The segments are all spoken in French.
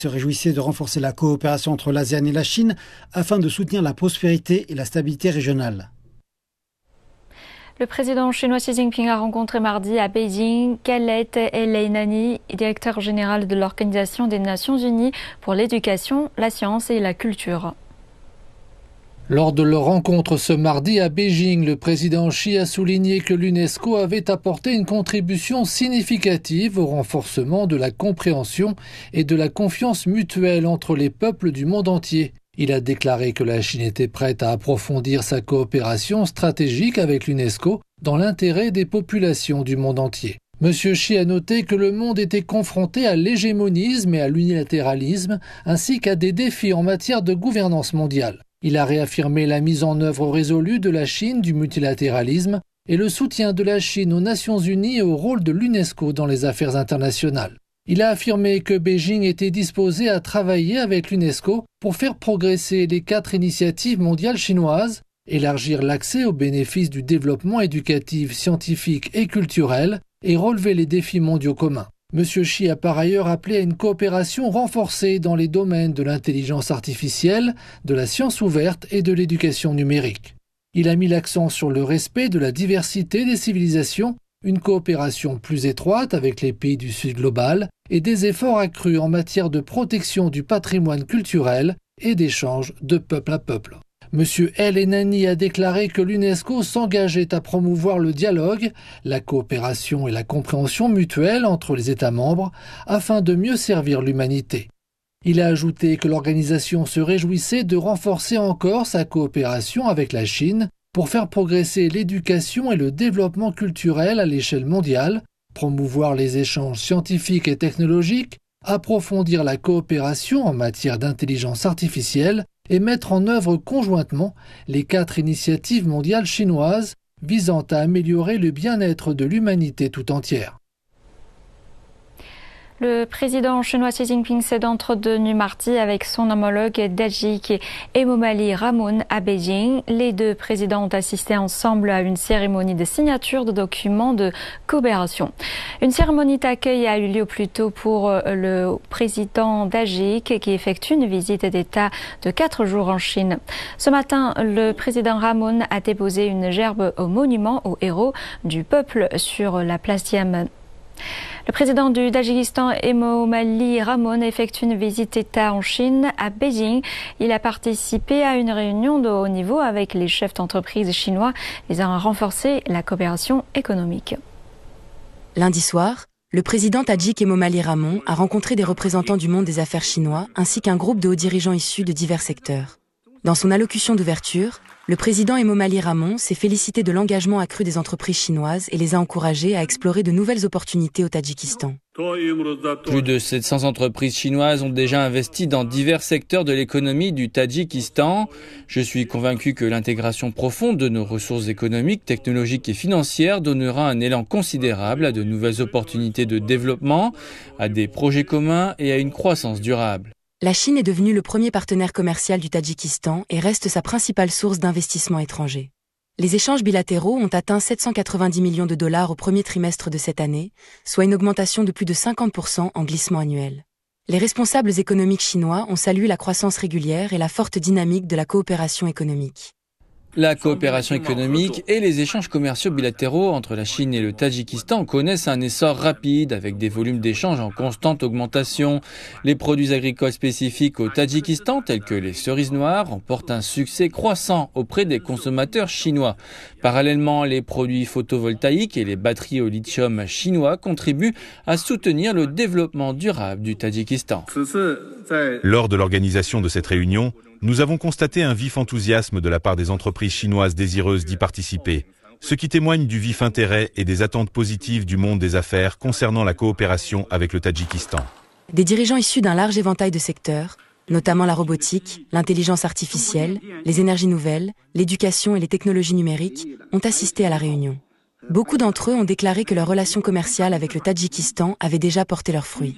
Se réjouissait de renforcer la coopération entre l'ASEAN et la Chine afin de soutenir la prospérité et la stabilité régionale. Le président chinois Xi Jinping a rencontré mardi à Beijing Khaled El-Enani, directeur général de l'Organisation des Nations Unies pour l'éducation, la science et la culture. Lors de leur rencontre ce mardi à Beijing, le président Xi a souligné que l'UNESCO avait apporté une contribution significative au renforcement de la compréhension et de la confiance mutuelle entre les peuples du monde entier. Il a déclaré que la Chine était prête à approfondir sa coopération stratégique avec l'UNESCO dans l'intérêt des populations du monde entier. M. Xi a noté que le monde était confronté à l'hégémonisme et à l'unilatéralisme, ainsi qu'à des défis en matière de gouvernance mondiale. Il a réaffirmé la mise en œuvre résolue de la Chine du multilatéralisme et le soutien de la Chine aux Nations Unies et au rôle de l'UNESCO dans les affaires internationales. Il a affirmé que Beijing était disposé à travailler avec l'UNESCO pour faire progresser les 4 initiatives mondiales chinoises, élargir l'accès aux bénéfices du développement éducatif, scientifique et culturel et relever les défis mondiaux communs. M. Xi a par ailleurs appelé à une coopération renforcée dans les domaines de l'intelligence artificielle, de la science ouverte et de l'éducation numérique. Il a mis l'accent sur le respect de la diversité des civilisations, une coopération plus étroite avec les pays du Sud global et des efforts accrus en matière de protection du patrimoine culturel et d'échange de peuple à peuple. M. El-Enani a déclaré que l'UNESCO s'engageait à promouvoir le dialogue, la coopération et la compréhension mutuelle entre les États membres afin de mieux servir l'humanité. Il a ajouté que l'organisation se réjouissait de renforcer encore sa coopération avec la Chine pour faire progresser l'éducation et le développement culturel à l'échelle mondiale, promouvoir les échanges scientifiques et technologiques, approfondir la coopération en matière d'intelligence artificielle et mettre en œuvre conjointement les 4 initiatives mondiales chinoises visant à améliorer le bien-être de l'humanité tout entière. Le président chinois Xi Jinping s'est entretenu mardi avec son homologue tadjik Emomali Rahmon à Beijing. Les deux présidents ont assisté ensemble à une cérémonie de signature de documents de coopération. Une cérémonie d'accueil a eu lieu plus tôt pour le président tadjik qui effectue une visite d'État de 4 jours en Chine. Ce matin, le président Rahmon a déposé une gerbe au monument aux héros du peuple sur la place Tiananmen. Le président du Tadjikistan, Emomali Rahmon, effectue une visite d'État en Chine, à Beijing. Il a participé à une réunion de haut niveau avec les chefs d'entreprise chinois visant à renforcer la coopération économique. Lundi soir, le président tadjik Emomali Rahmon a rencontré des représentants du monde des affaires chinois ainsi qu'un groupe de hauts dirigeants issus de divers secteurs. Dans son allocution d'ouverture, le président Emomali Rahmon s'est félicité de l'engagement accru des entreprises chinoises et les a encouragées à explorer de nouvelles opportunités au Tadjikistan. Plus de 700 entreprises chinoises ont déjà investi dans divers secteurs de l'économie du Tadjikistan. Je suis convaincu que l'intégration profonde de nos ressources économiques, technologiques et financières donnera un élan considérable à de nouvelles opportunités de développement, à des projets communs et à une croissance durable. La Chine est devenue le premier partenaire commercial du Tadjikistan et reste sa principale source d'investissement étranger. Les échanges bilatéraux ont atteint 790 millions de dollars au premier trimestre de cette année, soit une augmentation de plus de 50% en glissement annuel. Les responsables économiques chinois ont salué la croissance régulière et la forte dynamique de la coopération économique. La coopération économique et les échanges commerciaux bilatéraux entre la Chine et le Tadjikistan connaissent un essor rapide avec des volumes d'échanges en constante augmentation. Les produits agricoles spécifiques au Tadjikistan, tels que les cerises noires, remportent un succès croissant auprès des consommateurs chinois. Parallèlement, les produits photovoltaïques et les batteries au lithium chinois contribuent à soutenir le développement durable du Tadjikistan. Lors de l'organisation de cette réunion, nous avons constaté un vif enthousiasme de la part des entreprises chinoises désireuses d'y participer, ce qui témoigne du vif intérêt et des attentes positives du monde des affaires concernant la coopération avec le Tadjikistan. Des dirigeants issus d'un large éventail de secteurs, notamment la robotique, l'intelligence artificielle, les énergies nouvelles, l'éducation et les technologies numériques, ont assisté à la réunion. Beaucoup d'entre eux ont déclaré que leur relation commerciale avec le Tadjikistan avait déjà porté leurs fruits.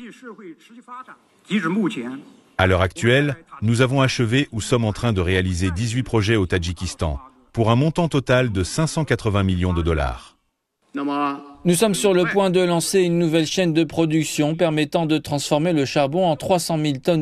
À l'heure actuelle, nous avons achevé ou sommes en train de réaliser 18 projets au Tadjikistan, pour un montant total de 580 millions de dollars. Nous sommes sur le point de lancer une nouvelle chaîne de production permettant de transformer le charbon en 300 000 tonnes